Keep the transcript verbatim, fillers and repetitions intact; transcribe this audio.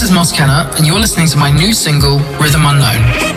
this is Moss Kenner, and you're listening to my new single, Rhythm Unknown.